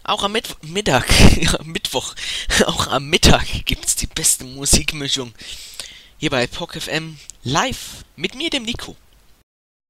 Auch am Mittag, ja, Mittwoch, auch am Mittag gibt's die beste Musikmischung. Hier bei POC FM live mit mir, dem Nico.